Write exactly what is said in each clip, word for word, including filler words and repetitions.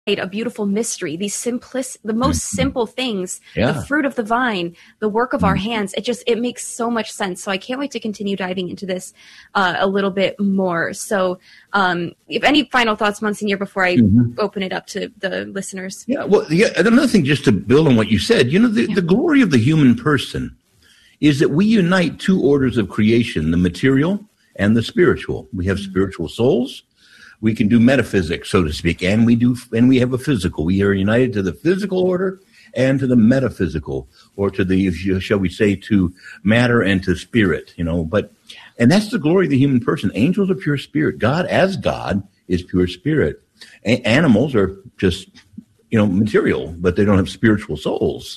a beautiful mystery, these simplic, the most mm-hmm. simple things, yeah. the fruit of the vine, the work of mm-hmm. our hands. It just, it makes so much sense. So I can't wait to continue diving into this uh, a little bit more. So um, if any final thoughts, Monsignor, before I mm-hmm. open it up to the listeners? Yeah, well, yeah, another thing, just to build on what you said, you know, the, yeah. the glory of the human person is that we unite two orders of creation, the material and the spiritual. We have mm-hmm. spiritual souls. We can do metaphysics, so to speak, and we do, and we have a physical. We are united to the physical order and to the metaphysical, or to the, shall we say, to matter and to spirit, you know. But, and that's the glory of the human person. Angels are pure spirit. God, as God, is pure spirit. A- animals are just, you know, material, but they don't have spiritual souls.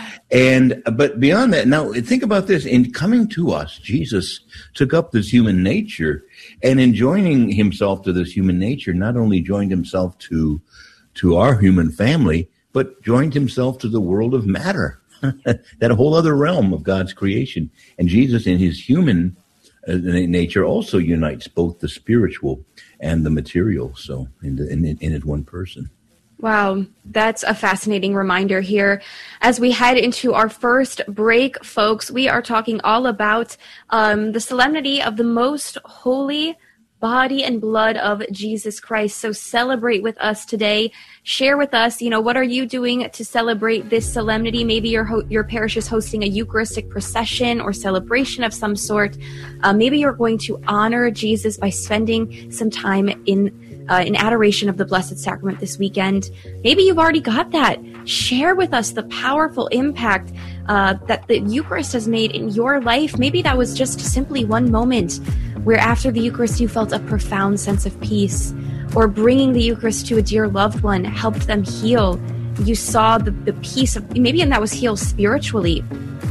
And, but beyond that, now think about this. In coming to us, Jesus took up this human nature, and in joining himself to this human nature, not only joined himself to, to our human family, but joined himself to the world of matter, that whole other realm of God's creation. And Jesus in his human uh, nature also unites both the spiritual and the material. So in, the, in, in his one person. Wow, that's a fascinating reminder here. As we head into our first break, folks, we are talking all about um, the solemnity of the most holy body and blood of Jesus Christ. So celebrate with us today. Share with us, you know, what are you doing to celebrate this solemnity? Maybe your ho- your parish is hosting a Eucharistic procession or celebration of some sort. Uh, maybe you're going to honor Jesus by spending some time in Uh, in adoration of the Blessed Sacrament this weekend. Maybe you've already got that. Share with us the powerful impact uh, that the Eucharist has made in your life. Maybe that was just simply one moment where after the Eucharist you felt a profound sense of peace, or bringing the Eucharist to a dear loved one helped them heal. You saw the, the peace of, maybe, and that was healed spiritually.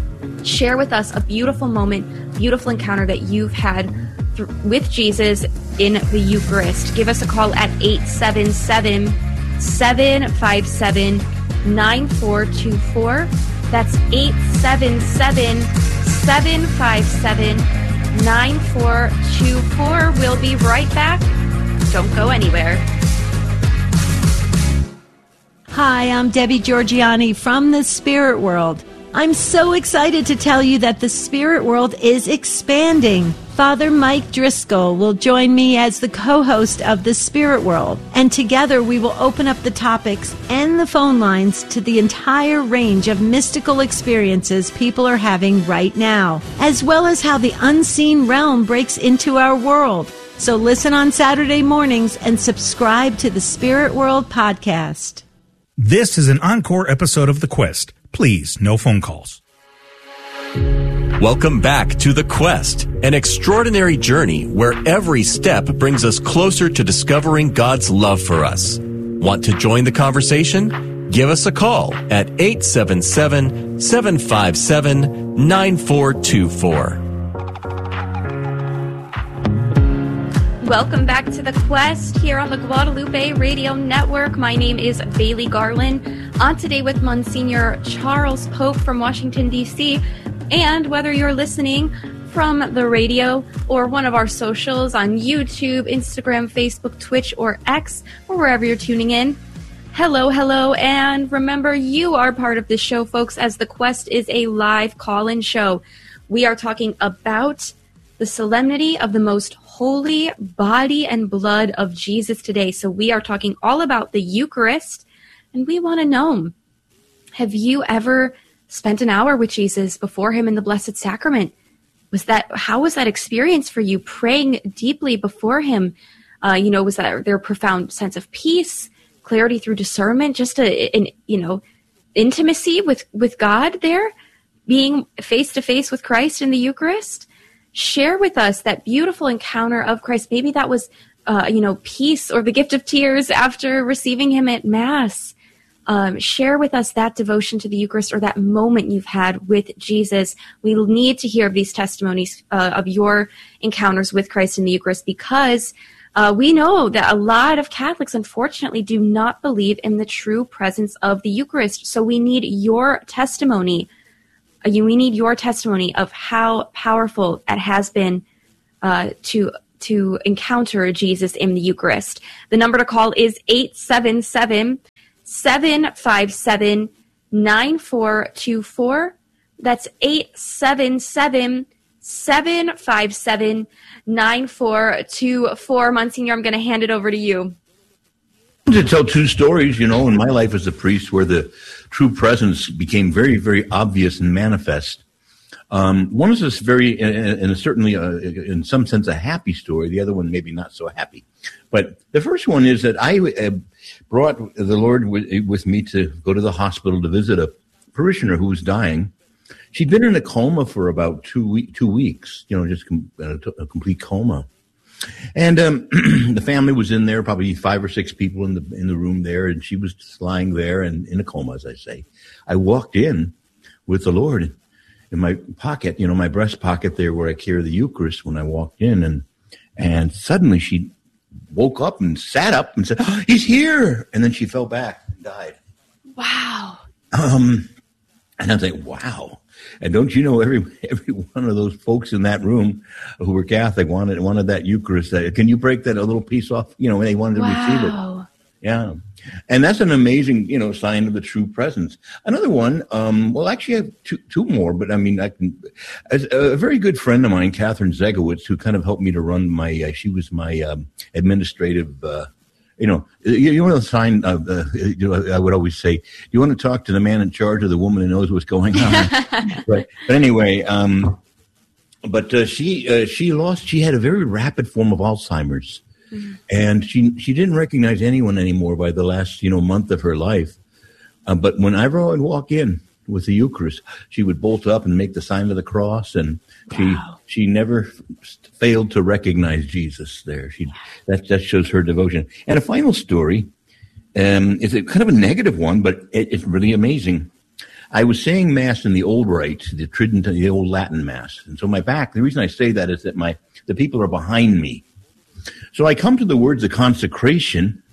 Share with us a beautiful moment, beautiful encounter that you've had th- with Jesus in the Eucharist. Give us a call at eight seven seven, seven five seven, nine four two four. That's eight seven seven, seven five seven, nine four two four. We'll be right back. Don't go anywhere. Hi, I'm Debbie Georgiani from the Spirit World. I'm so excited to tell you that the Spirit World is expanding. Father Mike Driscoll will join me as the co-host of the Spirit World, and together we will open up the topics and the phone lines to the entire range of mystical experiences people are having right now, as well as how the unseen realm breaks into our world. So listen on Saturday mornings and subscribe to the Spirit World podcast. This is an encore episode of The Quest. Please, no phone calls. Welcome back to The Quest, an extraordinary journey where every step brings us closer to discovering God's love for us. Want to join the conversation? Give us a call at eight seven seven, seven five seven, nine four two four. Welcome back to The Quest here on the Guadalupe Radio Network. My name is Bailey Garland. On today with Monsignor Charles Pope from Washington, D C, and whether you're listening from the radio or one of our socials on YouTube, Instagram, Facebook, Twitch, or X, or wherever you're tuning in, hello, hello, and remember, you are part of this show, folks, as The Quest is a live call-in show. We are talking about the solemnity of the most holy body and blood of Jesus today. So we are talking all about the Eucharist, and we want to know, have you ever spent an hour with Jesus before him in the Blessed Sacrament? Was that, how was that experience for you, praying deeply before him? Uh, you know, was that there a profound sense of peace, clarity through discernment, just a, an, you know, intimacy with, with God there, being face to face with Christ in the Eucharist? Share with us that beautiful encounter of Christ. Maybe that was, uh, you know, peace or the gift of tears after receiving him at Mass. Um, share with us that devotion to the Eucharist or that moment you've had with Jesus. We need to hear of these testimonies uh, of your encounters with Christ in the Eucharist, because uh, we know that a lot of Catholics, unfortunately, do not believe in the true presence of the Eucharist. So we need your testimony. Uh, you, we need your testimony of how powerful it has been uh, to to encounter Jesus in the Eucharist. The number to call is eight seven seven, seven five seven, nine four two four. That's eight seven seven, seven five seven, nine four two four. Monsignor, I'm going to hand it over to you. To tell two stories, you know, in my life as a priest where the true presence became very, very obvious and manifest. Um, one is this very, and, and certainly uh, in some sense a happy story. The other one maybe not so happy. But the first one is that I uh, brought the Lord w- with me to go to the hospital to visit a parishioner who was dying. She'd been in a coma for about two, week, two weeks, you know, just com- a, a complete coma. And um, the family was in there, probably five or six people in the in the room there, and she was just lying there and in a coma, as I say. I walked in with the Lord in my pocket, you know, my breast pocket there where I carry the Eucharist when I walked in, and and suddenly she woke up and sat up and said, oh, "He's here!" And then she fell back and died. Wow. Um, and I was like, "Wow." And don't you know, every every one of those folks in that room who were Catholic wanted wanted that Eucharist. Can you break that a little piece off? You know, when they wanted to wow. receive it. Yeah. And that's an amazing, you know, sign of the true presence. Another one, um, well, actually I have two, two more, but I mean, I can, as a very good friend of mine, Catherine Zegowitz, who kind of helped me to run my, uh, she was my um, administrative, uh, you know, you, you want to sign, uh, uh, you know, I would always say, you want to talk to the man in charge or the woman who knows what's going on. Right. But anyway, um, but uh, she, uh, she lost, she had a very rapid form of Alzheimer's. Mm-hmm. And she she didn't recognize anyone anymore by the last, you know, month of her life. Uh, but whenever I would walk in with the Eucharist, she would bolt up and make the sign of the cross, and wow. she she never f- failed to recognize Jesus there. She that that shows her devotion. And a final story um, is a kind of a negative one, but it, it's really amazing. I was saying Mass in the old rite, the Trident, the old Latin Mass, and so my back. The reason I say that is that my the people are behind me. So I come to the words of consecration,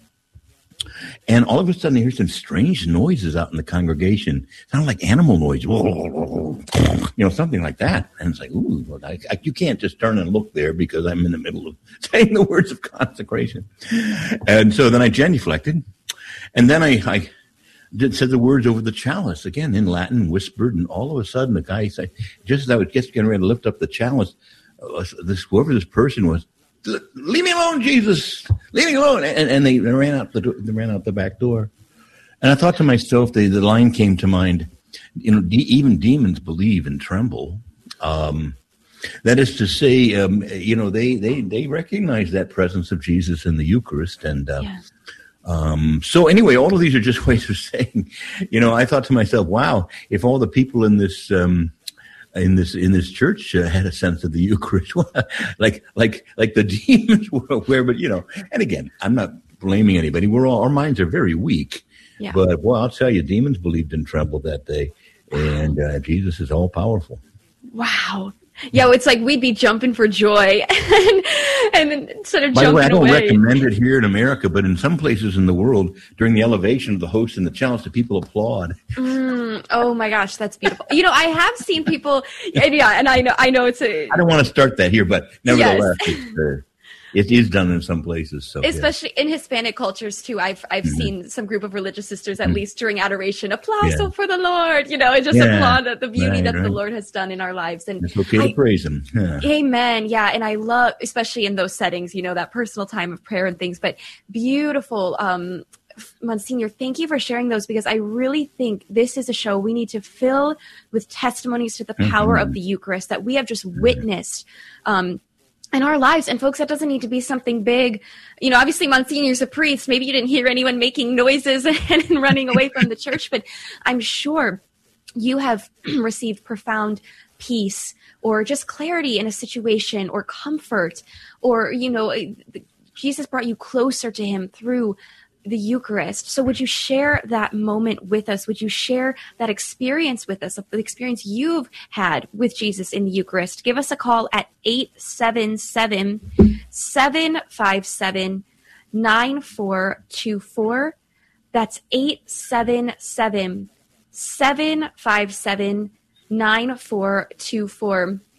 and all of a sudden I hear some strange noises out in the congregation. Sound like animal noise, you know, something like that. And it's like, ooh, well, I, I, you can't just turn and look there because I'm in the middle of saying the words of consecration. And so then I genuflected, and then I, I did said the words over the chalice again in Latin, whispered, and all of a sudden the guy said, just as I was just getting ready to lift up the chalice, uh, this whoever this person was. Leave me alone, Jesus. Leave me alone. And, and they ran out the they ran out the back door. And I thought to myself, the, the line came to mind, you know, de- even demons believe and tremble. Um, that is to say, um, you know, they, they, they recognize that presence of Jesus in the Eucharist. And uh, yeah. um, so anyway, all of these are just ways of saying, you know, I thought to myself, wow, if all the people in this um, in this in this church uh, had a sense of the Eucharist, like like like the demons were aware. But you know, and again, I'm not blaming anybody. We're all our minds are very weak. Yeah. But well, I'll tell you, demons believed and trembled that day, and uh, Jesus is all powerful. Wow. Yeah, it's like we'd be jumping for joy, and, and instead of By jumping the way, I don't away. recommend it here in America, but in some places in the world, during the elevation of the host and the chalice, the people applaud. Mm, oh my gosh, that's beautiful. You know, I have seen people, and yeah, and I know, I know it's a. I don't want to start that here, but nevertheless, yes. it's, uh, it is done in some places. So, especially yeah. in Hispanic cultures too. I've I've mm-hmm. seen some group of religious sisters, at mm-hmm. least during adoration, applaud yeah. for the Lord. You know, and just yeah. applaud at the beauty right, that right. the Lord has done in our lives. And it's okay I, to praise Him. Yeah. Amen. Yeah, and I love, especially in those settings, you know, that personal time of prayer and things. But beautiful. Um, Monsignor, thank you for sharing those, because I really think this is a show we need to fill with testimonies to the power mm-hmm. of the Eucharist that we have just witnessed. Um, in our lives. And folks, that doesn't need to be something big. You know, obviously Monsignor's a priest. Maybe you didn't hear anyone making noises and running away from the church, but I'm sure you have received profound peace or just clarity in a situation, or comfort, or, you know, Jesus brought you closer to Him through the Eucharist. So would you share that moment with us? Would you share that experience with us, the experience you've had with Jesus in the Eucharist? Give us a call at eight seven seven, seven five seven, nine four two four. That's eight seven seven, seven five seven, nine four two four.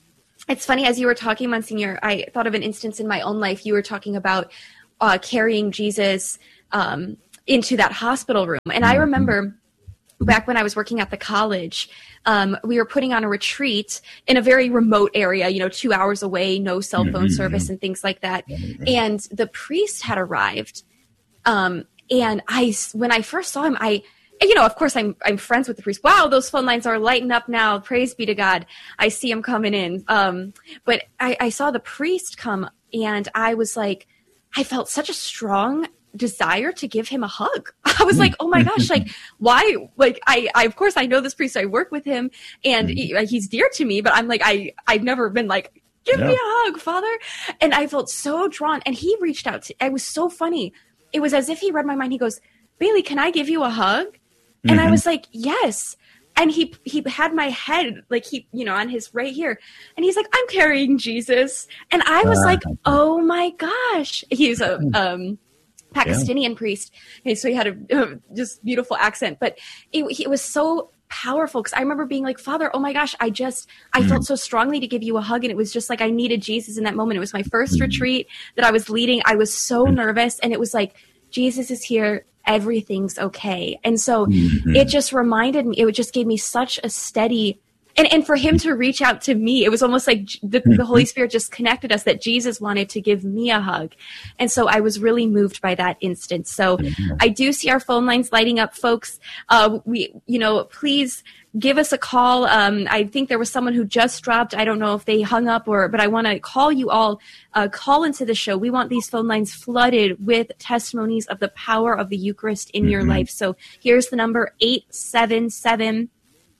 it's funny, as you were talking, Monsignor, I thought of an instance in my own life. You were talking about uh, carrying Jesus um, into that hospital room. And I remember back when I was working at the college, um, we were putting on a retreat in a very remote area, you know, two hours away, no cell phone mm-hmm. service and things like that. Mm-hmm. And the priest had arrived. Um, and I, when I first saw him, I, you know, of course I'm, I'm friends with the priest. Wow, those phone lines are lighting up now. Praise be to God. I see him coming in. Um, but I, I saw the priest come, and I was like, I felt such a strong desire to give him a hug. I was like, oh my gosh, like why? Like I, I, of course I know this priest, I work with him, and he, he's dear to me, but I'm like, I, I've never been like, give yeah. me a hug, Father. And I felt so drawn, and he reached out to, it was so funny. It was as if he read my mind. He goes, Bailey, can I give you a hug? Mm-hmm. And I was like, yes. And he, he had my head, like he, you know, on his right here. And he's like, I'm carrying Jesus. And I was uh, like, oh my gosh. He's a, um, Pakistani yeah. priest. Okay, so he had a uh, just beautiful accent, but it, it was so powerful because I remember being like, Father, oh my gosh, I just, I mm. felt so strongly to give you a hug. And it was just like, I needed Jesus in that moment. It was my first mm. retreat that I was leading. I was so mm. nervous, and it was like, Jesus is here. Everything's okay. And so mm-hmm. it just reminded me, it just gave me such a steady, and, and for him to reach out to me, it was almost like the, the Holy Spirit just connected us, that Jesus wanted to give me a hug. And so I was really moved by that instance. So mm-hmm. I do see our phone lines lighting up, folks. Uh, we, you know, please give us a call. Um, I think there was someone who just dropped. I don't know if they hung up or, but I want to call you all, uh, call into the show. We want these phone lines flooded with testimonies of the power of the Eucharist in mm-hmm. your life. So here's the number: eight seven seven,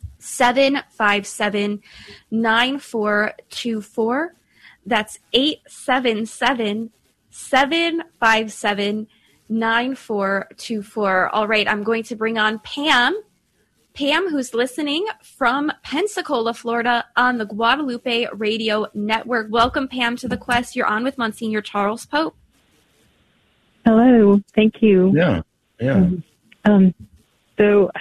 seven five seven, nine four two four. That's eight seven seven, seven five seven, nine four two four. All right, I'm going to bring on Pam. Pam, who's listening from Pensacola, Florida, on the Guadalupe Radio Network. Welcome, Pam, to the Quest. You're on with Monsignor Charles Pope. Hello. Thank you. Yeah. Yeah. Um, um, so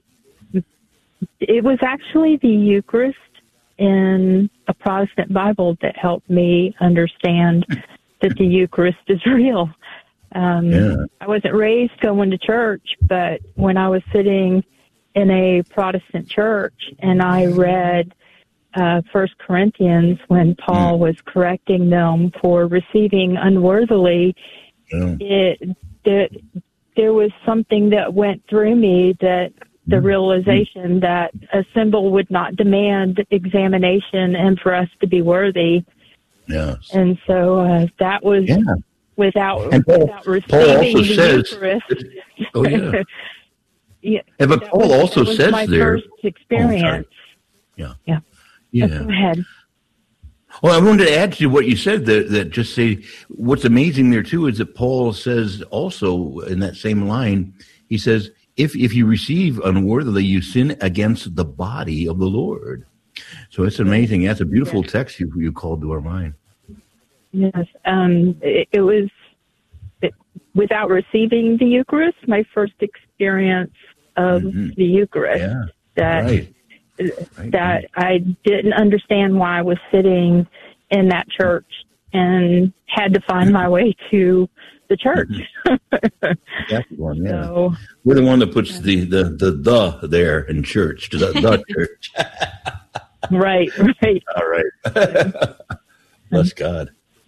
it was actually the Eucharist in a Protestant Bible that helped me understand that the Eucharist is real. Um, yeah. I wasn't raised going to church, but when I was sitting in a Protestant church and I read uh, First Corinthians when Paul was correcting them for receiving unworthily, yeah. it there, there was something that went through me, that the realization that a symbol would not demand examination and for us to be worthy. Yes. And so uh, that was yeah. without, and Paul, without receiving Paul the says, Eucharist. Oh, yeah. Yeah, yeah, but Paul was, also was says my there. First experience. Oh, yeah, yeah, yeah. Go ahead. Well, I wanted to add to what you said. That, that just say what's amazing there too is that Paul says also in that same line. He says, "If if you receive unworthily, you sin against the body of the Lord." So it's amazing. That's a beautiful yes. text you you called to our mind. Yes, um, it, it was it, without receiving the Eucharist, my first experience of mm-hmm. the Eucharist, yeah. that right. Right. that I didn't understand why I was sitting in that church and had to find my way to the church. Mm-hmm. That's the one, yeah. So, we're the one that puts the, the, the, the there in church, to the, the church. Right, right. All right. Bless God.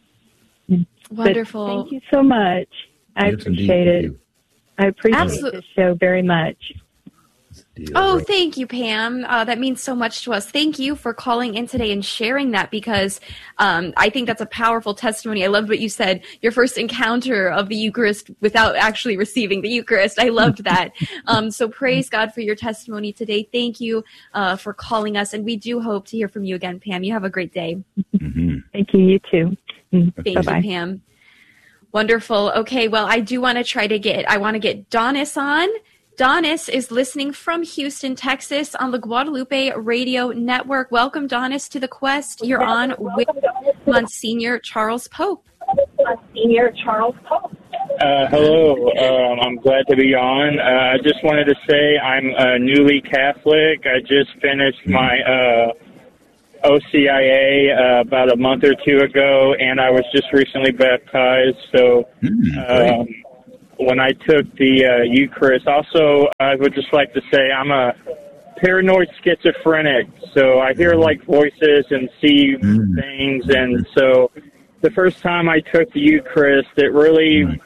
Wonderful. But thank you so much. I yes, appreciate it. You. I appreciate Absolutely. this show very much. Oh, thank you, Pam. Uh, that means so much to us. Thank you for calling in today and sharing that, because um, I think that's a powerful testimony. I loved what you said, your first encounter of the Eucharist without actually receiving the Eucharist. I loved that. Um, so praise God for your testimony today. Thank you uh, for calling us, and we do hope to hear from you again, Pam. You have a great day. Mm-hmm. Thank you. You too. Thank Bye-bye. you, Pam. Wonderful. Okay, well, I do want to try to get, I want to get Donis on. Donis is listening from Houston, Texas on the Guadalupe Radio Network. Welcome, Donis, to the Quest. You're on with Monsignor Charles Pope. Monsignor Charles Pope. Uh, hello. Um, I'm glad to be on. Uh, I just wanted to say I'm a newly Catholic. I just finished my uh, O C I A uh, about a month or two ago, and I was just recently baptized. So mm, um, when I took the uh, Eucharist, also I would just like to say I'm a paranoid schizophrenic, so I hear like voices and see mm. things, and so the first time I took the Eucharist, it really, mm.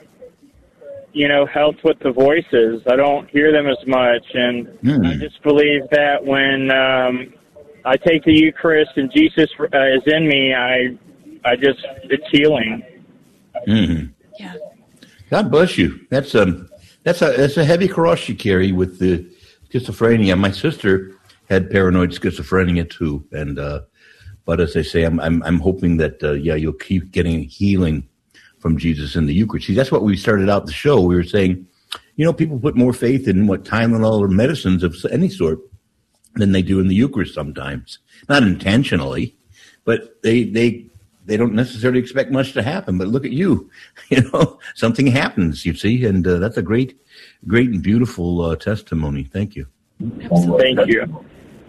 you know, helped with the voices. I don't hear them as much, and mm. I just believe that when um, I take the Eucharist and Jesus uh, is in me, I, I just, it's healing. Mm-hmm. Yeah. God bless you. That's a, that's a, that's a heavy cross you carry with the schizophrenia. My sister had paranoid schizophrenia too, and uh, but as I say, I'm I'm, I'm hoping that uh, yeah, you'll keep getting healing from Jesus in the Eucharist. See, that's what we started out the show. We were saying, you know, people put more faith in what Tylenol or medicines of any sort than they do in the Eucharist sometimes. Not intentionally, but they they they don't necessarily expect much to happen. But look at you, you know, something happens. You see, and uh, that's a great. Great and beautiful uh, testimony. Thank you. Absolutely. Thank you.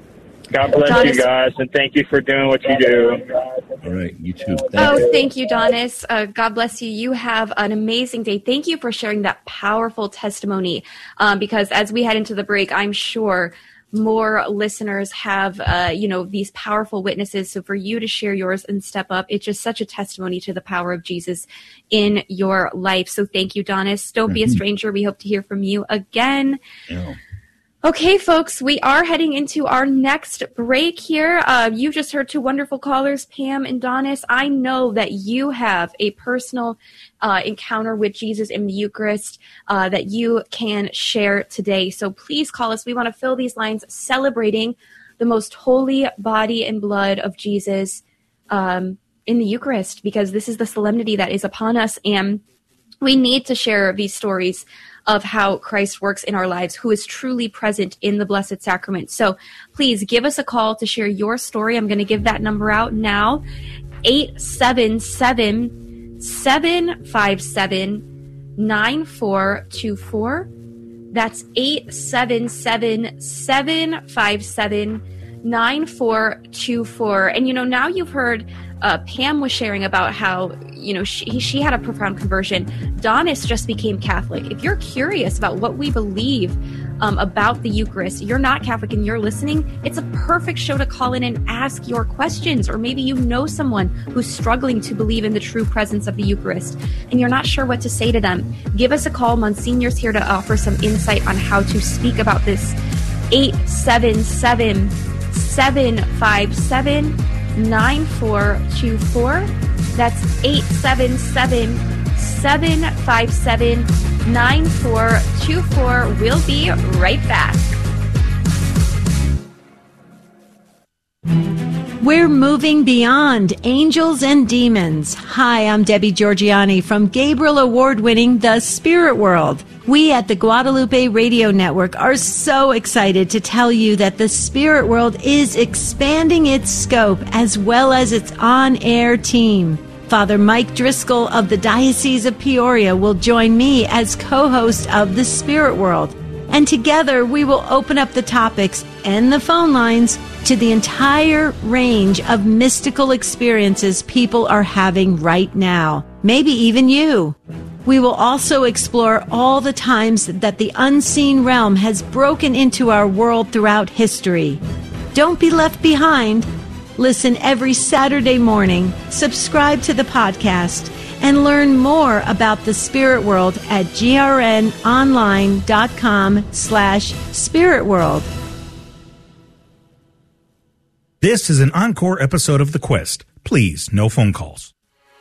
God bless Donis. You guys, and thank you for doing what you do. All right, you too. Thank oh, you. Thank you, Donis. Uh, God bless you. You have an amazing day. Thank you for sharing that powerful testimony, um, because as we head into the break, I'm sure more listeners have, uh, you know, these powerful witnesses. So for you to share yours and step up, it's just such a testimony to the power of Jesus in your life. So thank you, Donis. Don't mm-hmm. be a stranger. We hope to hear from you again. Yeah. Okay, folks, we are heading into our next break here. Uh, you just heard two wonderful callers, Pam and Donis. I know that you have a personal uh, encounter with Jesus in the Eucharist uh, that you can share today. So please call us. We want to fill these lines celebrating the most holy body and blood of Jesus um, in the Eucharist, because this is the solemnity that is upon us, and we need to share these stories of how Christ works in our lives, who is truly present in the Blessed Sacrament. So please give us a call to share your story. I'm going to give that number out now, eight seven seven, seven five seven, nine four two four. That's eight seven seven, seven five seven, nine four two four. And, you know, now you've heard Uh, Pam was sharing about how, you know, she, she had a profound conversion. Donis just became Catholic. If you're curious about what we believe um, about the Eucharist, you're not Catholic and you're listening, it's a perfect show to call in and ask your questions. Or maybe you know someone who's struggling to believe in the true presence of the Eucharist and you're not sure what to say to them. Give us a call. Monsignor's here to offer some insight on how to speak about this. eight seven seven, seven five seven, nine four two four. That's eight seven seven, seven five seven, nine four two four. We'll be right back. We're moving beyond angels and demons. Hi, I'm Debbie Georgiani from Gabriel Award-winning The Spirit World. We at the Guadalupe Radio Network are so excited to tell you that The Spirit World is expanding its scope as well as its on-air team. Father Mike Driscoll of the Diocese of Peoria will join me as co-host of The Spirit World. And together we will open up the topics and the phone lines to the entire range of mystical experiences people are having right now. Maybe even you. We will also explore all the times that the unseen realm has broken into our world throughout history. Don't be left behind. Listen every Saturday morning, subscribe to the podcast, and learn more about the Spirit World at grnonline.com slash Spirit World. This is an encore episode of The Quest. Please, no phone calls.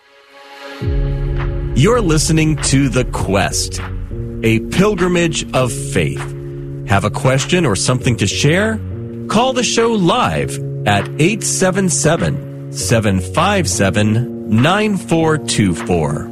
You're listening to The Quest, a pilgrimage of faith. Have a question or something to share? Call the show live at eight seven seven, seven five seven, nine four two four.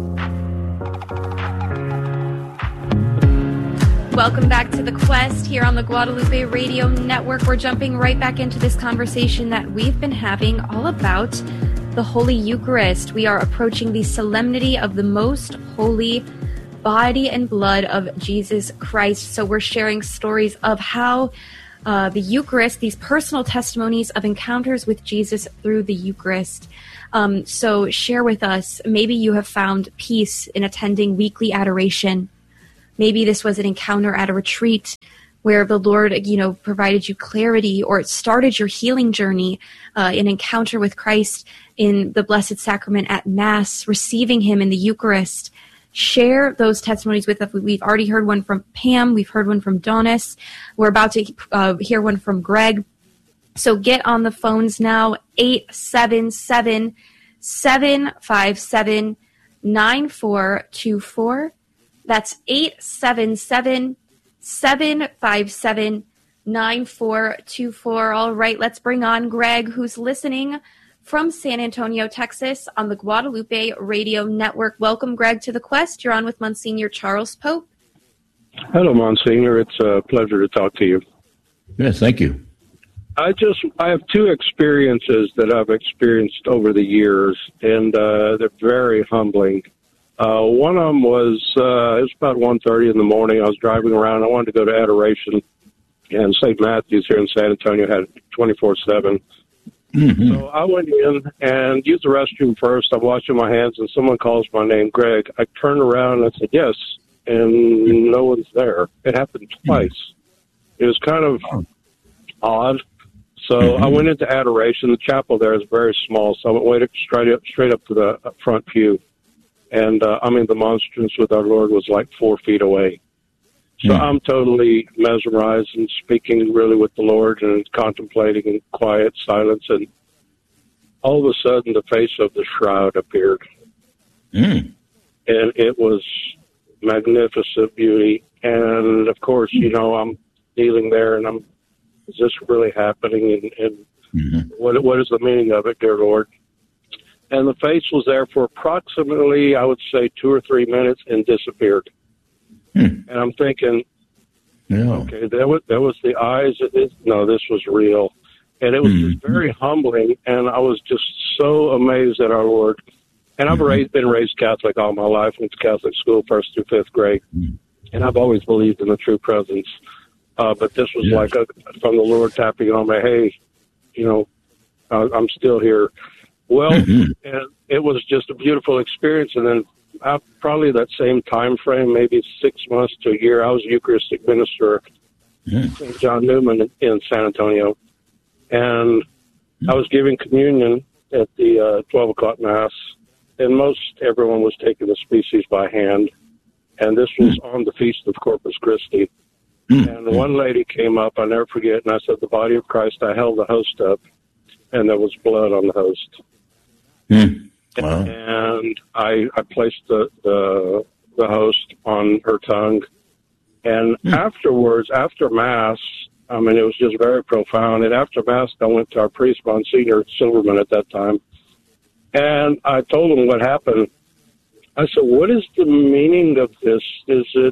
Welcome back to The Quest here on the Guadalupe Radio Network. We're jumping right back into this conversation that we've been having all about the Holy Eucharist. We are approaching the solemnity of the most holy body and blood of Jesus Christ. So we're sharing stories of how uh, the Eucharist, these personal testimonies of encounters with Jesus through the Eucharist. Um, so share with us, maybe you have found peace in attending weekly adoration. Maybe this was an encounter at a retreat where the Lord, you know, provided you clarity, or it started your healing journey, uh, an encounter with Christ in the Blessed Sacrament at Mass, receiving him in the Eucharist. Share those testimonies with us. We've already heard one from Pam. We've heard one from Donis. We're about to uh, hear one from Greg. So get on the phones now, eight seven seven, seven five seven, nine four two four. That's eight seven seven, seven five seven, nine four two four. All right, let's bring on Greg, who's listening from San Antonio, Texas, on the Guadalupe Radio Network. Welcome, Greg, to The Quest. You're on with Monsignor Charles Pope. Hello, Monsignor. It's a pleasure to talk to you. Yes, thank you. I just, I have two experiences that I've experienced over the years, and uh, they're very humbling. Uh, one of them was, uh, it was about one thirty in the morning. I was driving around. I wanted to go to adoration, and Saint Matthew's here in San Antonio had twenty-four seven. Mm-hmm. So I went in and used the restroom first. I'm washing my hands, and someone calls my name, Greg. I turned around and I said, yes, and no one's there. It happened twice. It was kind of odd. So mm-hmm. I went into adoration. The chapel there is very small, so I went waited straight up, straight up to the front pew. And, uh, I mean, the monstrance with our Lord was like four feet away. So mm-hmm. I'm totally mesmerized and speaking really with the Lord and contemplating in quiet silence. And all of a sudden, the face of the shroud appeared. Mm. And it was magnificent beauty. And, of course, you know, I'm kneeling there and I'm, is this really happening? And, and mm-hmm. what what is the meaning of it, dear Lord? And the face was there for approximately, I would say, two or three minutes and disappeared. Hmm. And I'm thinking, yeah. okay, that was, that was the eyes. Of this. No, this was real. And it was mm-hmm. just very humbling. And I was just so amazed at our Lord. And I've mm-hmm. raised, been raised Catholic all my life. Went to Catholic school, first through fifth grade. Mm-hmm. And I've always believed in the true presence. Uh, but this was yeah. like a, from the Lord tapping on me, hey, you know, uh, I'm still here. Well, mm-hmm. and it was just a beautiful experience. And then uh, probably that same time frame, maybe six months to a year, I was a Eucharistic minister yeah. at Saint John Newman in, in San Antonio. And mm-hmm. I was giving communion at the uh, twelve o'clock Mass. And most everyone was taking the species by hand. And this was mm-hmm. on the Feast of Corpus Christi. Mm-hmm. And one lady came up, I'll never forget, and I said, the body of Christ. I held the host up, and there was blood on the host. Mm. Wow. And I, I placed the, the the host on her tongue. And mm. afterwards, after Mass, I mean, it was just very profound. And after Mass, I went to our priest, Monsignor Silverman at that time, and I told him what happened. I said, what is the meaning of this? Is it...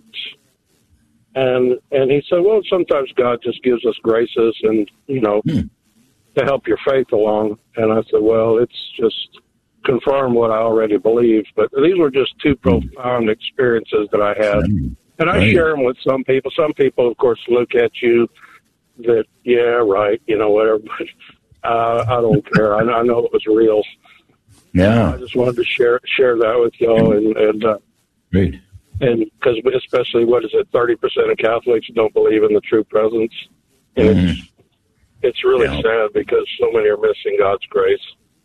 And and he said, well, sometimes God just gives us graces and, you know, mm. to help your faith along. And I said, well, it's just confirm what I already believed. But these were just two profound experiences that I had. And I share them with some people. Some people, of course, look at you that, yeah, right, you know, whatever. But uh, I don't care. I, I know it was real. Yeah. I just wanted to share share that with y'all. And, and uh, Great. And because especially, what is it, thirty percent of Catholics don't believe in the true presence. And mm-hmm. it's, it's really yeah. sad because so many are missing God's grace.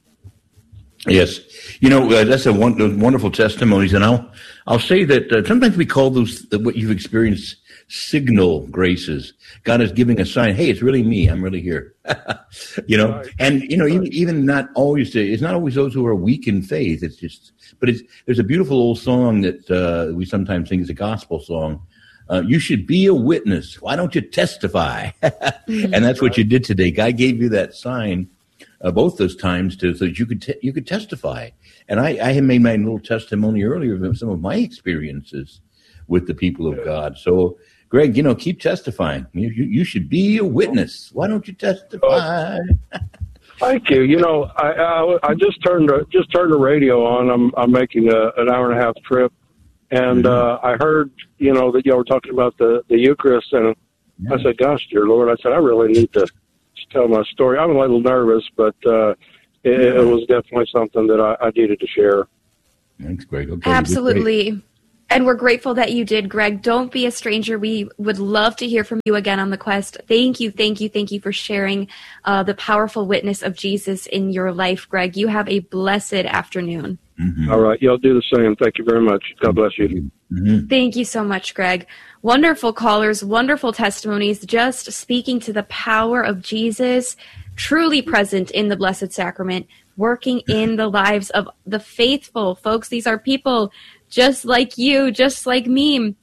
Yes. You know, uh, that's a one, wonderful testimonies. And I'll, I'll say that uh, sometimes we call those, uh, what you've experienced, signal graces. God is giving a sign, hey, it's really me. I'm really here. you know, right. and, you know, right. even, even not always, it's not always those who are weak in faith. It's just, but it's, there's a beautiful old song that uh, we sometimes think is a gospel song. Uh, you should be a witness. Why don't you testify? mm-hmm. And that's what you did today. God gave you that sign uh, both those times to, so that you could te- you could testify. And I, I had made my little testimony earlier of some of my experiences with the people of God. So, Greg, you know, keep testifying. You, you, you should be a witness. Why don't you testify? Thank you. You know, I I, I just turned the, just turned the radio on. I'm I'm making a, an hour and a half trip, and mm-hmm. uh, I heard you know that y'all were talking about the, the Eucharist, and Yeah. I said, gosh, dear Lord, I said, I really need to tell my story. I'm a little nervous, but uh, it, yeah. it was definitely something that I, I needed to share. Thanks, Greg. Okay, absolutely. And we're grateful that you did, Greg. Don't be a stranger. We would love to hear from you again on The Quest. Thank you, thank you, thank you for sharing uh, the powerful witness of Jesus in your life, Greg. You have a blessed afternoon. Mm-hmm. All right. Y'all do the same. Thank you very much. God bless you. Mm-hmm. Thank you so much, Greg. Wonderful callers, wonderful testimonies, just speaking to the power of Jesus, truly present in the Blessed Sacrament, working in the lives of the faithful. Folks, these are people just like you, just like me.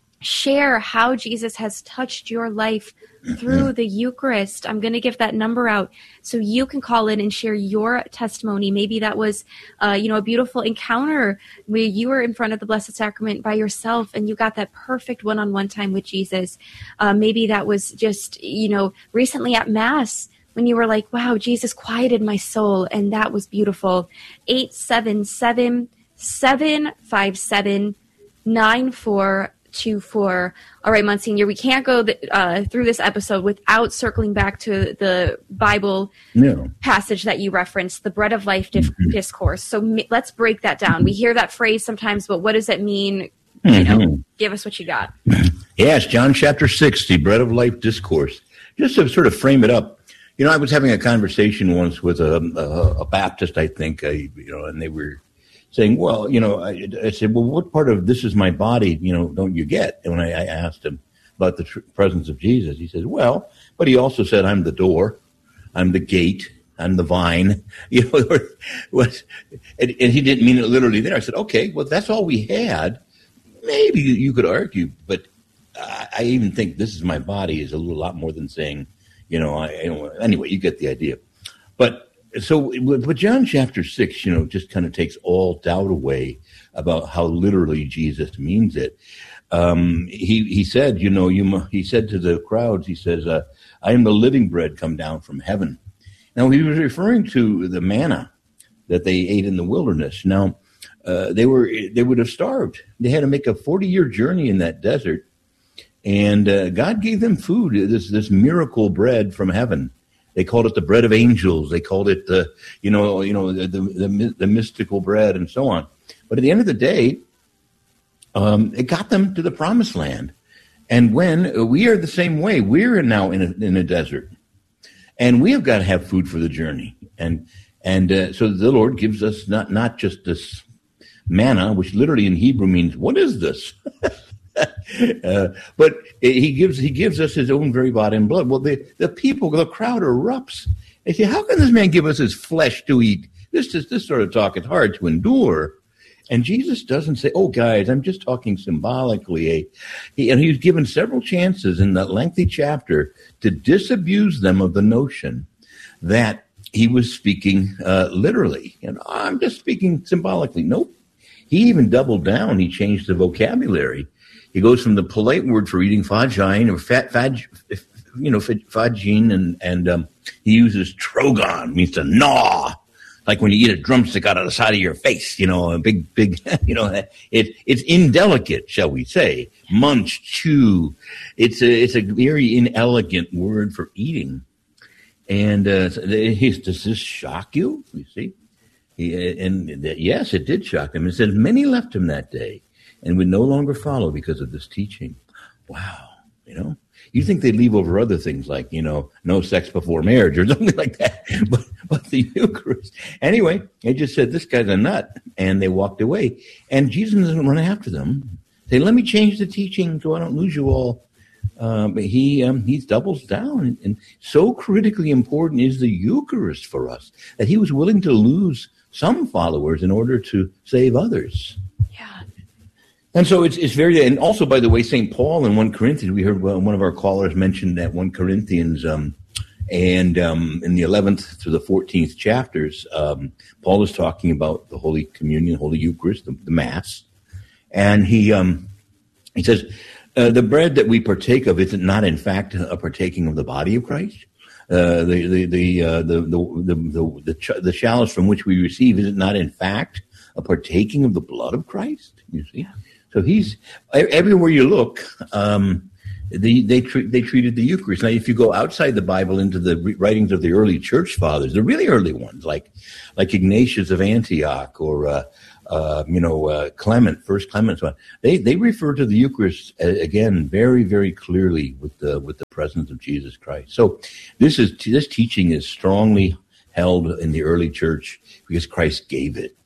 Share how Jesus has touched your life through the Eucharist. I'm going to give that number out so you can call in and share your testimony. Maybe that was, uh, you know, a beautiful encounter where you were in front of the Blessed Sacrament by yourself and you got that perfect one-on-one time with Jesus. Uh, maybe that was just, you know, recently at Mass when you were like, wow, Jesus quieted my soul, and that was beautiful. eight seven seven, seven five seven, nine four two four. All right, Monsignor, we can't go th- uh, through this episode without circling back to the Bible no. passage that you referenced, the Bread of Life dif- mm-hmm. discourse. So m- let's break that down. We hear that phrase sometimes, but what does it mean? Mm-hmm. You know, give us what you got. Yes, John chapter sixty, Bread of Life discourse. Just to sort of frame it up, you know, I was having a conversation once with a, a, a Baptist, I think, I, you know, and they were saying, well, you know, I, I said, well, what part of this is my body, you know, don't you get? And when I, I asked him about the tr- presence of Jesus, he says, well, but he also said, I'm the door, I'm the gate, I'm the vine, you know, was, and, and he didn't mean it literally there. I said, okay, well, that's all we had. Maybe you could argue, but I, I even think this is my body is a little lot more than saying, you know, I, you know, anyway, you get the idea. But so, but John chapter six, you know, just kind of takes all doubt away about how literally Jesus means it. Um, he he said, you know, you he said to the crowds, he says, uh, "I am the living bread come down from heaven." Now he was referring to the manna that they ate in the wilderness. Now uh, they were they would have starved. They had to make a forty-year journey in that desert. And uh, God gave them food, this this miracle bread from heaven. They called it the bread of angels. They called it the, you know, you know, the the, the mystical bread and so on. But at the end of the day, um, it got them to the promised land. And when we are the same way, we're now in a, in a desert, and we have got to have food for the journey. And and uh, so the Lord gives us not not just this manna, which literally in Hebrew means, what is this? uh, but he gives he gives us his own very body and blood. Well, the, the people, the crowd erupts. They say, how can this man give us his flesh to eat? This is this sort of talk is hard to endure. And Jesus doesn't say, oh, guys, I'm just talking symbolically. He, and he's given several chances in that lengthy chapter to disabuse them of the notion that he was speaking uh, literally. And I'm just speaking symbolically. Nope. He even doubled down. He changed the vocabulary. He goes from the polite word for eating fagine or fat, fag, you know, fagine, and and um, he uses trogon, means to gnaw, like when you eat a drumstick out of the side of your face. You know, a big, big. You know, it it's indelicate, shall we say? Munch, chew. It's a it's a very inelegant word for eating. And uh, he's, does this shock you? You see, he, and yes, it did shock him. It says many left him that day and would no longer follow because of this teaching. Wow, you know, you think they'd leave over other things like, you know, no sex before marriage or something like that, but but the Eucharist. Anyway, they just said, this guy's a nut, and they walked away. And Jesus doesn't run after them. Say, let me change the teaching so I don't lose you all. Uh, but he um, he doubles down, and, and so critically important is the Eucharist for us that he was willing to lose some followers in order to save others. Yeah. And so it's it's very, and also, by the way, Saint Paul in First Corinthians, we heard one of our callers mention that First Corinthians, um, and um, in the eleventh to the fourteenth chapters, um, Paul is talking about the Holy Communion, Holy Eucharist, the, the Mass, and he um, he says, uh, the bread that we partake of is not, in fact, a partaking of the body of Christ. Uh, the the the, uh, the the the the the ch- the chalice from which we receive, is it not, in fact, a partaking of the blood of Christ? You see. So he's everywhere you look. Um, they they, tre- they treated the Eucharist. Now, if you go outside the Bible into the re- writings of the early church fathers, the really early ones, like like Ignatius of Antioch or uh, uh, you know uh, Clement, First Clement's one, they they refer to the Eucharist uh, again very very clearly with the with the presence of Jesus Christ. So this is this teaching is strongly held in the early church because Christ gave it.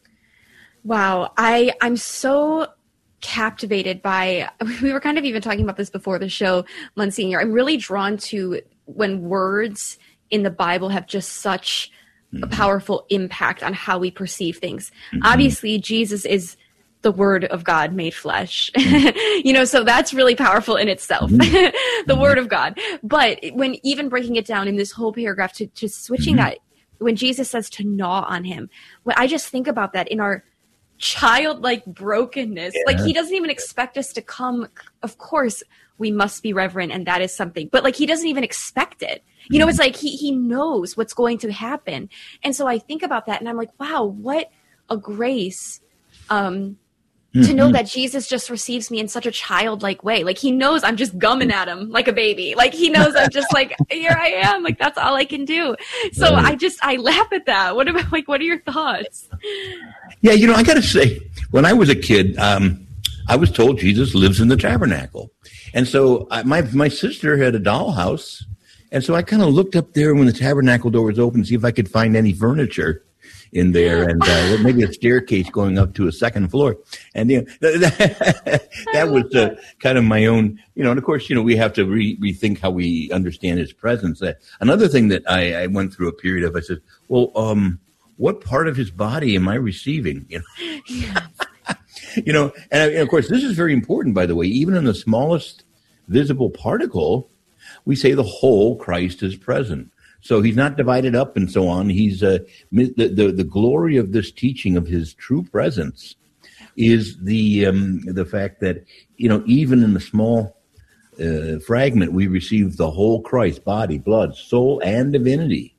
Wow, I I'm so captivated by, we were kind of even talking about this before the show, Monsignor. I'm really drawn to when words in the Bible have just such mm-hmm. a powerful impact on how we perceive things. Mm-hmm. Obviously, Jesus is the Word of God made flesh, mm-hmm. you know, so that's really powerful in itself, mm-hmm. the mm-hmm. Word of God. But when even breaking it down in this whole paragraph to, to switching mm-hmm. that, when Jesus says to gnaw on him, when I just think about that in our childlike brokenness, yeah. like he doesn't even expect us to come. Of course we must be reverent, and that is something, but like he doesn't even expect it, you know. It's like he he knows what's going to happen. And so I think about that and I'm like, wow, what a grace um mm-hmm. to know that Jesus just receives me in such a childlike way. Like he knows I'm just gumming at him like a baby. Like he knows I'm just like, here I am. Like that's all I can do. So right. I just, I laugh at that. What about, like, what are your thoughts? Yeah, you know, I got to say, when I was a kid, um, I was told Jesus lives in the tabernacle. And so I, my my sister had a dollhouse. And so I kind of looked up there when the tabernacle door was open to see if I could find any furniture in there, and uh, maybe a staircase going up to a second floor. And you know, that, that was uh, kind of my own, you know, and of course, you know, we have to re- rethink how we understand his presence. Uh, another thing that I, I went through a period of, I said, well, um, what part of his body am I receiving? You know, yeah. you know, and, and of course, this is very important, by the way. Even in the smallest visible particle, we say the whole Christ is present. So he's not divided up and so on. He's uh, the, the the glory of this teaching of his true presence is the um, the fact that, you know, even in the small uh, fragment, we receive the whole Christ, body, blood, soul, and divinity.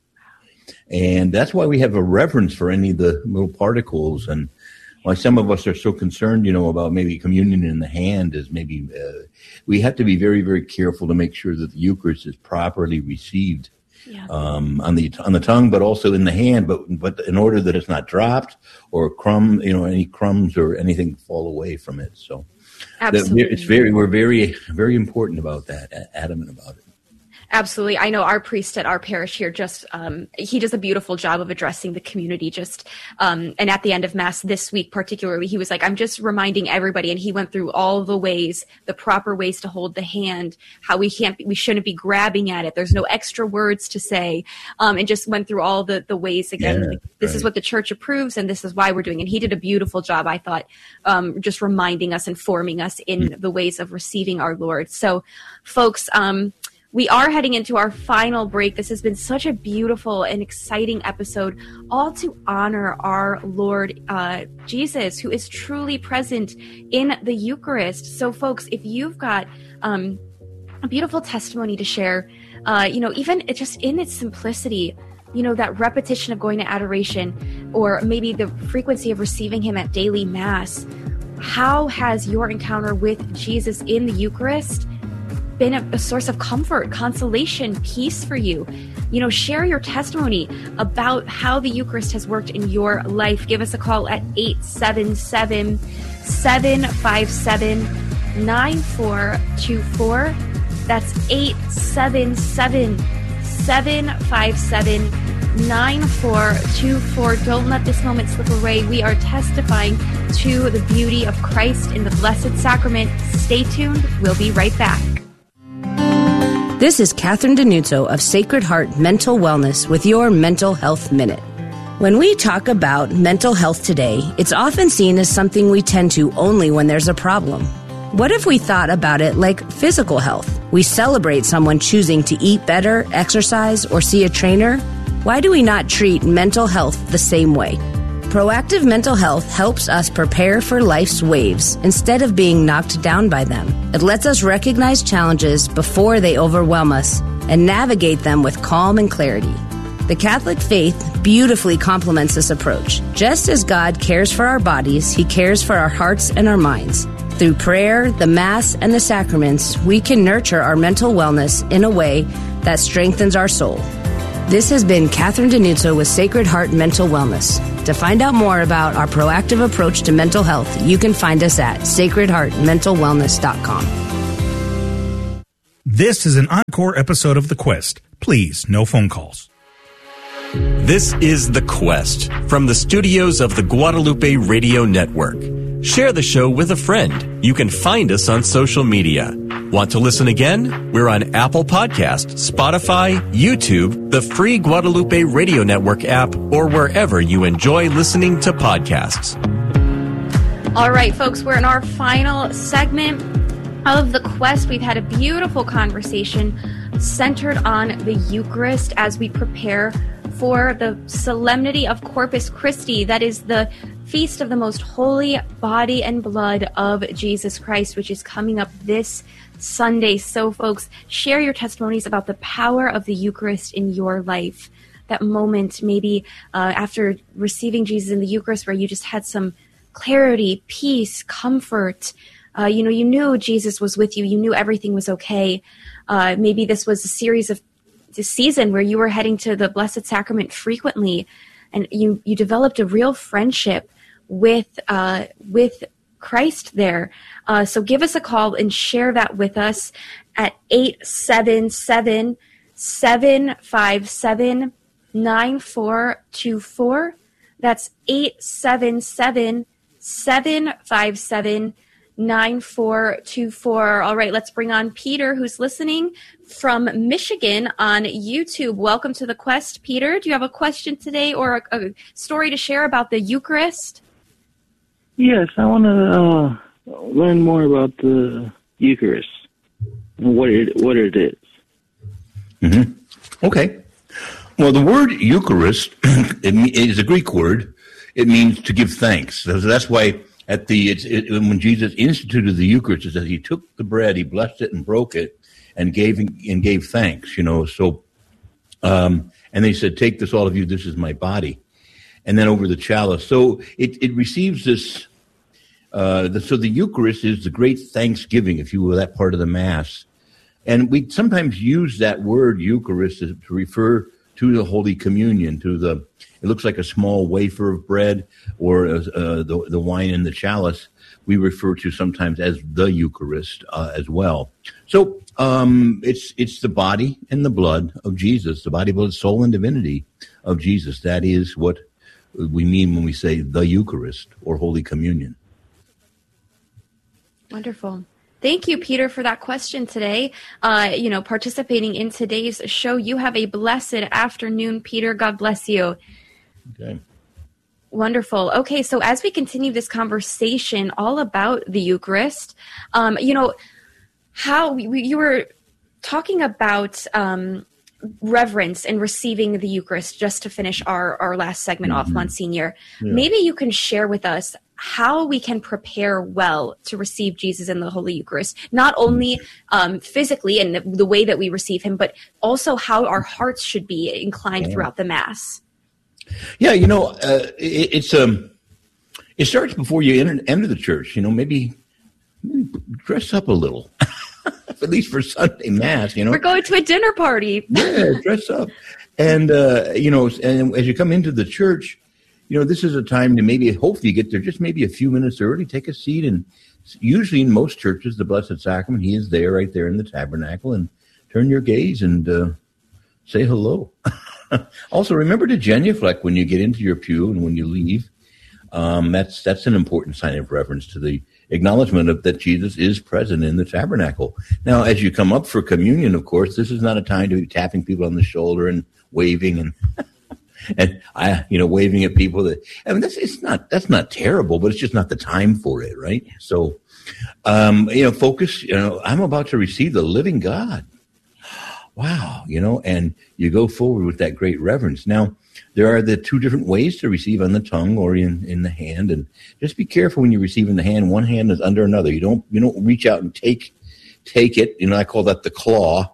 And that's why we have a reverence for any of the little particles, and why some of us are so concerned, you know, about maybe communion in the hand is maybe uh, we have to be very, very careful to make sure that the Eucharist is properly received. Yeah. Um, on the on the tongue, but also in the hand, but but in order that it's not dropped or crumb, you know, any crumbs or anything fall away from it. So, absolutely, it's very we're very very important about that, adamant about it. Absolutely. I know our priest at our parish here just, um, he does a beautiful job of addressing the community just, um, and at the end of Mass this week particularly, he was like, I'm just reminding everybody, and he went through all the ways, the proper ways to hold the hand, how we can't, we shouldn't be grabbing at it. There's no extra words to say, um, and just went through all the, the ways again. Yeah, like, this right. is what the church approves, and this is why we're doing it. And he did a beautiful job, I thought, um, just reminding us, informing us in mm-hmm. the ways of receiving our Lord. So folks, um, we are heading into our final break. This has been such a beautiful and exciting episode, all to honor our Lord uh, Jesus, who is truly present in the Eucharist. So, folks, if you've got um, a beautiful testimony to share, uh, you know, even just in its simplicity, you know, that repetition of going to adoration, or maybe the frequency of receiving him at daily Mass, how has your encounter with Jesus in the Eucharist been a, a source of comfort, consolation, peace for you? You know, share your testimony about how the Eucharist has worked in your life. Give us a call at eight seven seven, seven five seven, nine four two four. That's eight seven seven, seven five seven, nine four two four. Don't let this moment slip away. We are testifying to the beauty of Christ in the Blessed Sacrament. Stay tuned. We'll be right back. This is Catherine Denuzzo of Sacred Heart Mental Wellness with your Mental Health Minute. When we talk about mental health today, it's often seen as something we tend to only when there's a problem. What if we thought about it like physical health? We celebrate someone choosing to eat better, exercise, or see a trainer. Why do we not treat mental health the same way? Proactive mental health helps us prepare for life's waves instead of being knocked down by them. It lets us recognize challenges before they overwhelm us and navigate them with calm and clarity. The Catholic faith beautifully complements this approach. Just as God cares for our bodies, He cares for our hearts and our minds. Through prayer, the Mass, and the sacraments, we can nurture our mental wellness in a way that strengthens our soul. This has been Catherine Denuzzo with Sacred Heart Mental Wellness. To find out more about our proactive approach to mental health, you can find us at sacred heart mental wellness dot com. This is an encore episode of The Quest. Please, no phone calls. This is The Quest from the studios of the Guadalupe Radio Network. Share the show with a friend. You can find us on social media. Want to listen again? We're on Apple Podcasts, Spotify, YouTube, the free Guadalupe Radio Network app, or wherever you enjoy listening to podcasts. All right, folks, we're in our final segment of The Quest. We've had a beautiful conversation centered on the Eucharist as we prepare for the solemnity of Corpus Christi. That is the feast of the most holy body and blood of Jesus Christ, which is coming up this Sunday. So, folks, share your testimonies about the power of the Eucharist in your life. That moment, maybe uh, after receiving Jesus in the Eucharist, where you just had some clarity, peace, comfort. Uh, you know, you knew Jesus was with you. You knew everything was okay. Uh, maybe this was a series of this season where you were heading to the Blessed Sacrament frequently, and you, you developed a real friendship with uh, with Christ there. Uh, so give us a call and share that with us at eight seven seven, seven five seven, nine four two four. That's eight seven seven, seven five seven, nine four two four. All right, let's bring on Peter, who's listening from Michigan on YouTube. Welcome to The Quest, Peter. Do you have a question today or a, a story to share about the Eucharist? Yes, I want to uh, learn more about the Eucharist and what it what it is. Mm-hmm. Okay. Well, the word Eucharist it is a Greek word. It means to give thanks. So that's why at the it's, it, when Jesus instituted the Eucharist, it says he took the bread, he blessed it, and broke it, and gave and gave thanks. You know, so um, and they said, "Take this, all of you. This is my body." And then over the chalice. So it, it receives this, uh, the, so the Eucharist is the great thanksgiving, if you will, that part of the Mass. And we sometimes use that word Eucharist to, to refer to the Holy Communion, to the, it looks like a small wafer of bread or uh, the, the wine in the chalice. We refer to sometimes as the Eucharist uh, as well. So um, it's it's the body and the blood of Jesus, the body, blood, soul, and divinity of Jesus. That is what we mean when we say the Eucharist or Holy Communion. Wonderful. Thank you, Peter, for that question today. Uh, you know, participating in today's show. You have a blessed afternoon, Peter. God bless you. Okay. Wonderful. Okay, so as we continue this conversation all about the Eucharist, um, you know, how we, you were talking about um, reverence and receiving the Eucharist, just to finish our, our last segment mm-hmm. off, Monsignor. Yeah. Maybe you can share with us how we can prepare well to receive Jesus in the Holy Eucharist, not only um, physically and the, the way that we receive him, but also how our hearts should be inclined yeah. throughout the Mass. Yeah, you know, uh, it, it's um, it starts before you enter, enter the church. You know, maybe, maybe dress up a little, at least for Sunday Mass. You know, we're going to a dinner party. Yeah, dress up, and uh, you know, and as you come into the church, you know, this is a time to maybe, hopefully, you get there just maybe a few minutes early, take a seat, and usually in most churches, the Blessed Sacrament, he is there, right there in the tabernacle, and turn your gaze and uh, say hello. Also, remember to genuflect when you get into your pew and when you leave. Um, that's that's an important sign of reverence to the acknowledgement of that Jesus is present in the tabernacle. Now, as you come up for communion, of course, this is not a time to be tapping people on the shoulder and waving and and I, you know, waving at people. That I mean, that's it's not that's not terrible, but it's just not the time for it, right? So, um, you know, focus. You know, I'm about to receive the living God. Wow, you know, and you go forward with that great reverence. Now, there are the two different ways to receive, on the tongue or in, in the hand, and just be careful when you receive in the hand. One hand is under another. You don't you don't reach out and take take it. You know, I call that the claw,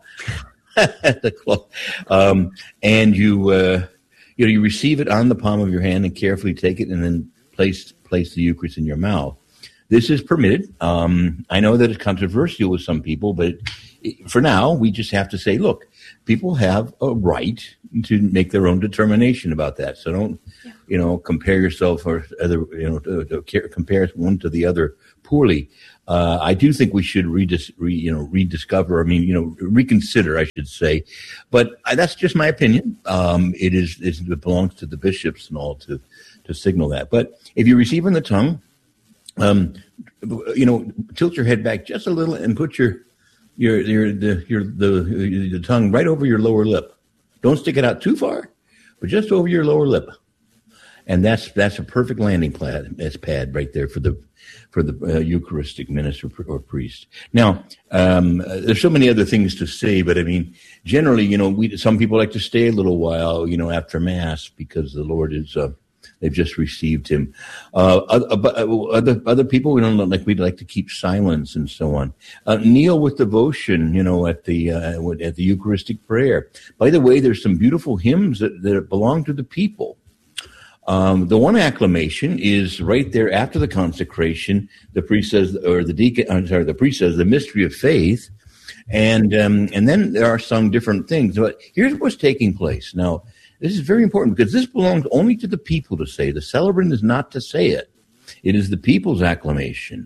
the claw, um, and you uh, you know you receive it on the palm of your hand and carefully take it, and then place place the Eucharist in your mouth. this is permitted. Um, I know that it's controversial with some people, but for now, we just have to say, look, people have a right to make their own determination about that. So don't, yeah. you know, compare yourself or other, you know, to, to compare one to the other poorly. Uh, I do think we should redis, re, you know, rediscover. I mean, you know, reconsider, I should say. But I, that's just my opinion. Um, it is it belongs to the bishops and all to to signal that. But if you receive in the tongue, um, you know, tilt your head back just a little and put your your your the your the the tongue right over your lower lip. Don't stick it out too far, but just over your lower lip. And that's that's a perfect landing pad, as pad right there for the for the uh, Eucharistic minister or priest. Now, um, uh, there's so many other things to say, but I mean, generally, you know, we some people like to stay a little while, you know, after Mass because the Lord is uh, they've just received Him. Uh, other other people, we don't like we'd like to keep silence and so on. Uh, kneel with devotion, you know, at the uh, at the Eucharistic prayer. By the way, there's some beautiful hymns that, that belong to the people. Um, the one acclamation is right there after the consecration. The priest says, or the deacon, I'm sorry, the priest says the mystery of faith, and um, and then there are some different things. But here's what's taking place now. This is very important because this belongs only to the people to say. The celebrant is not to say it. It is the people's acclamation.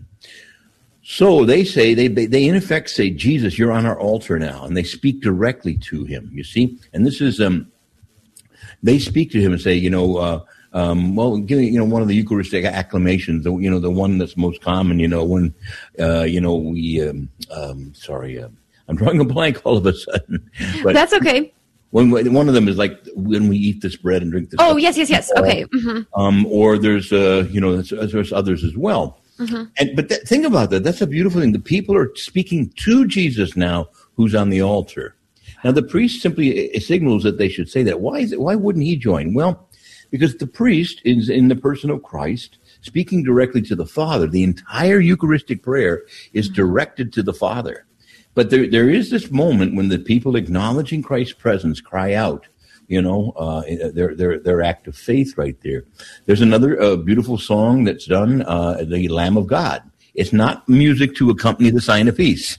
So they say, they, they in effect say, Jesus, you're on our altar now. And they speak directly to him, you see. And this is, um, they speak to him and say, you know, uh, um, well, give me, you know, one of the Eucharistic acclamations, the, you know, the one that's most common, you know, when, uh, you know, we, um, um, sorry, uh, I'm drawing a blank all of a sudden. But that's okay. When, one of them is like when we eat this bread and drink this. Oh, cup. yes, yes, yes. Okay. Mm-hmm. Um, or there's, uh, you know, there's, there's others as well. Mm-hmm. And but that, think about that. That's a beautiful thing. The people are speaking to Jesus now, who's on the altar. Now, the priest simply signals that they should say that. Why is it? Why wouldn't he join? Well, because the priest is in the person of Christ, speaking directly to the Father. The entire Eucharistic prayer is directed to the Father. But there, there is this moment when the people acknowledging Christ's presence cry out, you know, uh, their, their, their act of faith right there. There's another uh, beautiful song that's done, uh, the Lamb of God. It's not music to accompany the sign of peace.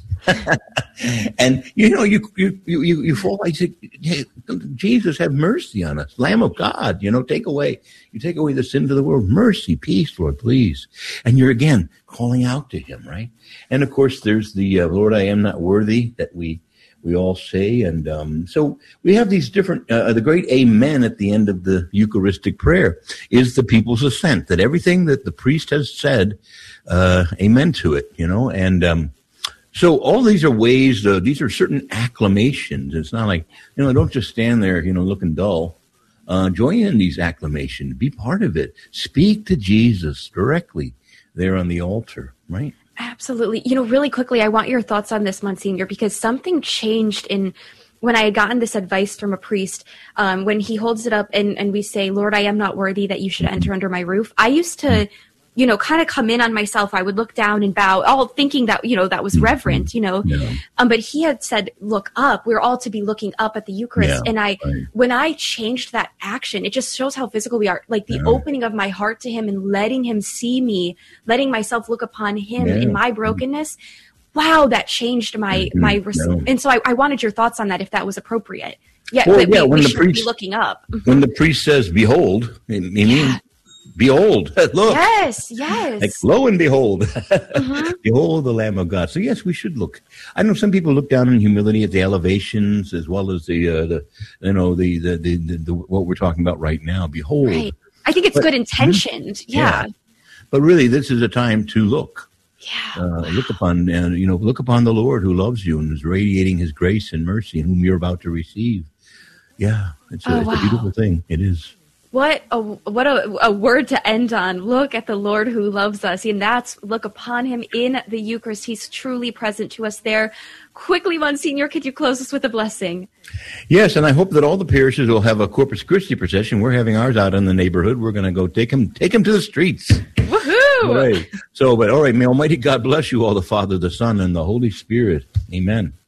And, you know, you, you, you, you fall, I say, hey, Jesus, have mercy on us. Lamb of God, you know, take away, you take away the sins of the world. Mercy, peace, Lord, please. And you're again calling out to him, right? And of course, there's the, uh, Lord, I am not worthy that we, we all say. And, um, so we have these different, uh, the great amen at the end of the Eucharistic prayer is the people's assent, that everything that the priest has said, uh, amen to it, you know, and, um, so all these are ways, uh, these are certain acclamations. It's not like, you know, don't just stand there, you know, looking dull. Uh, join in these acclamations. Be part of it. Speak to Jesus directly there on the altar, right? Absolutely. You know, really quickly, I want your thoughts on this, Monsignor, because something changed in when I had gotten this advice from a priest, um, when he holds it up and, and we say, Lord, I am not worthy that you should mm-hmm. enter under my roof. I used to... Mm-hmm. you know, kind of come in on myself. I would look down and bow, all thinking that, you know, that was reverent, you know. Yeah. Um, but he had said, look up. We're all to be looking up at the Eucharist. Yeah, and I, right. when I changed that action, it just shows how physical we are. Like the yeah. opening of my heart to him and letting him see me, letting myself look upon him yeah. in my brokenness. Wow, that changed my, mm-hmm. my, res- yeah. and so I, I wanted your thoughts on that, if that was appropriate. Yeah, well, that yeah, we, when we the should priest, be looking up. When the priest says, behold, it means, yeah. behold, look. Yes, yes. Like, lo and behold. Mm-hmm. Behold the Lamb of God. So, yes, we should look. I know some people look down in humility at the elevations as well as the, uh, the you know, the, the, the, the, the what we're talking about right now. Behold. Right. I think it's but, good intentioned. Yeah. yeah. But really, this is a time to look. Yeah. Uh, wow. Look upon, uh, you know, look upon the Lord who loves you and is radiating his grace and mercy and whom you're about to receive. Yeah. It's a, oh, it's wow. a beautiful thing. It is. What a what a, a word to end on. Look at the Lord who loves us. And that's look upon him in the Eucharist. He's truly present to us there. Quickly, Monsignor, could you close us with a blessing? Yes, and I hope that all the parishes will have a Corpus Christi procession. We're having ours out in the neighborhood. We're going to go take them, take them to the streets. Woohoo! Right. So, but all right, may Almighty God bless you all, the Father, the Son, and the Holy Spirit. Amen.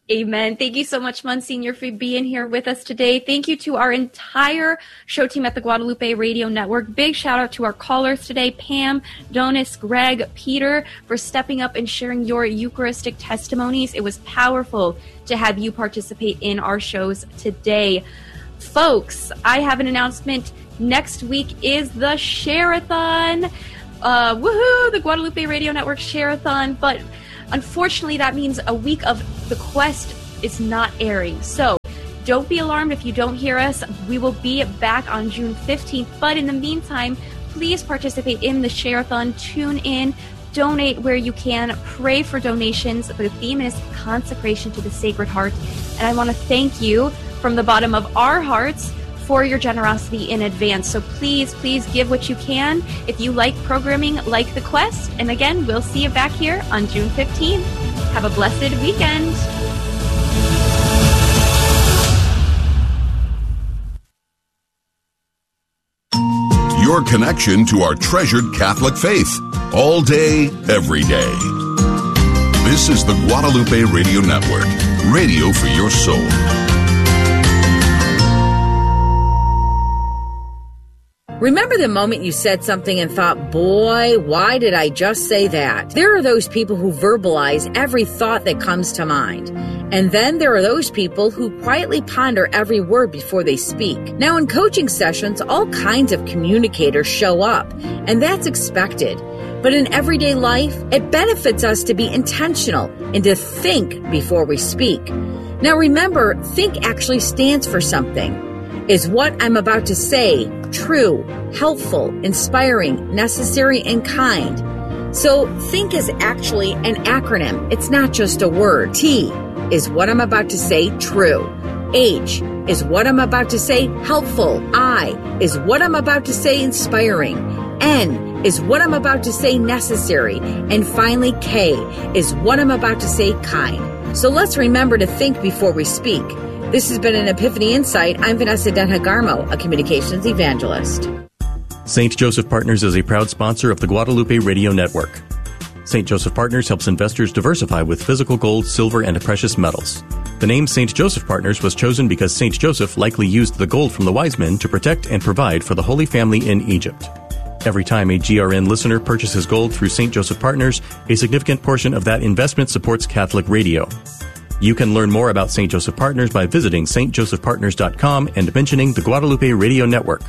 Amen. Thank you so much, Monsignor, for being here with us today. Thank you to our entire show team at the Guadalupe Radio Network. Big shout out to our callers today, Pam, Donis, Greg, Peter, for stepping up and sharing your Eucharistic testimonies. It was powerful to have you participate in our shows today. Folks, I have an announcement. Next week is the Share-a-thon. Uh, woohoo, the Guadalupe Radio Network Share-a-thon, but unfortunately, that means a week of The Quest is not airing. So don't be alarmed if you don't hear us. We will be back on June fifteenth. But in the meantime, please participate in the Share-a-thon. Tune in, donate where you can, pray for donations. The theme is consecration to the Sacred Heart. And I want to thank you from the bottom of our hearts for your generosity in advance. So please, please give what you can if you like programming like The Quest. And again, we'll see you back here on June fifteenth. Have a blessed weekend. Your connection to our treasured Catholic faith. All day, every day. This is the Guadalupe Radio Network. Radio for your soul. Remember the moment you said something and thought, boy, why did I just say that? There are those people who verbalize every thought that comes to mind. And then there are those people who quietly ponder every word before they speak. Now, in coaching sessions, all kinds of communicators show up, and that's expected. But in everyday life, it benefits us to be intentional and to think before we speak. Now, remember, think actually stands for something. Is what I'm about to say true, helpful, inspiring, necessary, and kind? So think is actually an acronym. It's not just a word. T is what I'm about to say true. H is what I'm about to say helpful. I is what I'm about to say inspiring. N is what I'm about to say necessary. And finally, K is what I'm about to say kind. So let's remember to think before we speak. This has been an Epiphany Insight. I'm Vanessa Denha-Garmo, a communications evangelist. Saint Joseph Partners is a proud sponsor of the Guadalupe Radio Network. Saint Joseph Partners helps investors diversify with physical gold, silver, and precious metals. The name Saint Joseph Partners was chosen because Saint Joseph likely used the gold from the wise men to protect and provide for the Holy Family in Egypt. Every time a G R N listener purchases gold through Saint Joseph Partners, a significant portion of that investment supports Catholic radio. You can learn more about Saint Joseph Partners by visiting s t joseph partners dot com and mentioning the Guadalupe Radio Network.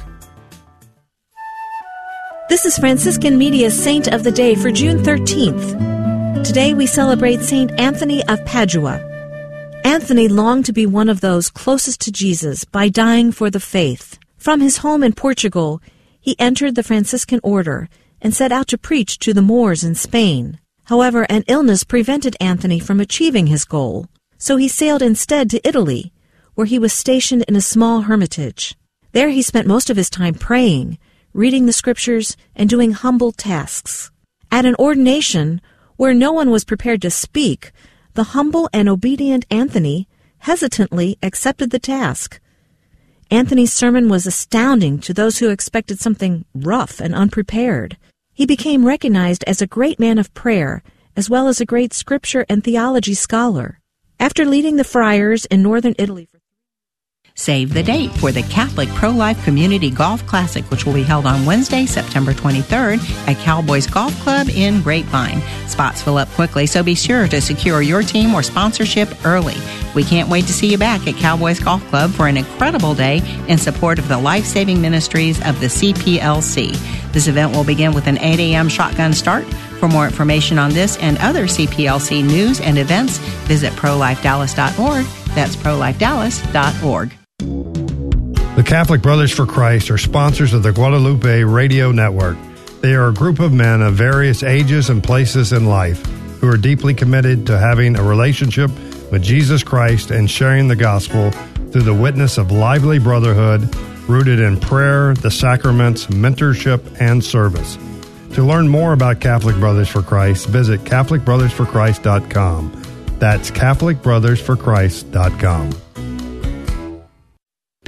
This is Franciscan Media's Saint of the Day for June thirteenth. Today we celebrate Saint Anthony of Padua. Anthony longed to be one of those closest to Jesus by dying for the faith. From his home in Portugal, he entered the Franciscan order and set out to preach to the Moors in Spain. However, an illness prevented Anthony from achieving his goal. So he sailed instead to Italy, where he was stationed in a small hermitage. There he spent most of his time praying, reading the scriptures, and doing humble tasks. At an ordination, where no one was prepared to speak, the humble and obedient Anthony hesitantly accepted the task. Anthony's sermon was astounding to those who expected something rough and unprepared. He became recognized as a great man of prayer, as well as a great scripture and theology scholar. After leading the friars in northern Italy for Save the date for the Catholic Pro-Life Community Golf Classic, which will be held on Wednesday, September twenty-third at Cowboys Golf Club in Grapevine. Spots fill up quickly, so be sure to secure your team or sponsorship early. We can't wait to see you back at Cowboys Golf Club for an incredible day in support of the life-saving ministries of the C P L C. This event will begin with an eight a.m. shotgun start. For more information on this and other C P L C news and events, visit pro life dallas dot org. That's pro life dallas dot org. The Catholic Brothers for Christ are sponsors of the Guadalupe Radio Network. They are a group of men of various ages and places in life who are deeply committed to having a relationship with Jesus Christ and sharing the gospel through the witness of lively brotherhood rooted in prayer, the sacraments, mentorship, and service. To learn more about Catholic Brothers for Christ, visit catholic brothers for christ dot com. That's catholic brothers for christ dot com.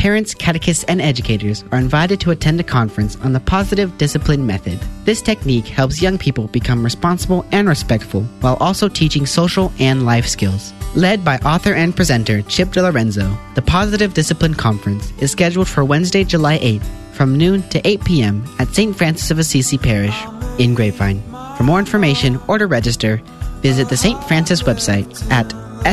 parents, catechists, and educators are invited to attend a conference on the positive discipline method. This technique helps young people become responsible and respectful while also teaching social and life skills. Led by author and presenter Chip DeLorenzo, the Positive Discipline Conference is scheduled for Wednesday, July eighth from noon to eight p.m. at Saint Francis of Assisi Parish in Grapevine. For more information or to register, visit the Saint Francis website at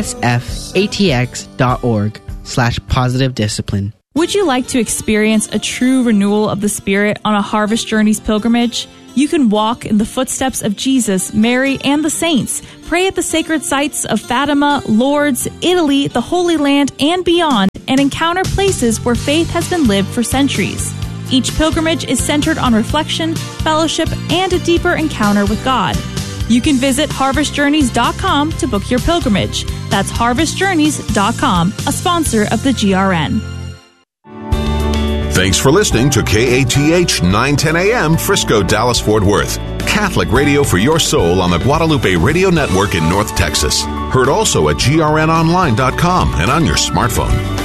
sfatx.org slash positive discipline. Would you like to experience a true renewal of the Spirit on a Harvest Journeys pilgrimage? You can walk in the footsteps of Jesus, Mary, and the saints, pray at the sacred sites of Fatima, Lourdes, Italy, the Holy Land, and beyond, and encounter places where faith has been lived for centuries. Each pilgrimage is centered on reflection, fellowship, and a deeper encounter with God. You can visit harvest journeys dot com to book your pilgrimage. That's harvest journeys dot com, a sponsor of the G R N. Thanks for listening to K A T H nine ten A M Frisco, Dallas, Fort Worth. Catholic radio for your soul on the Guadalupe Radio Network in North Texas. Heard also at G R N online dot com and on your smartphone.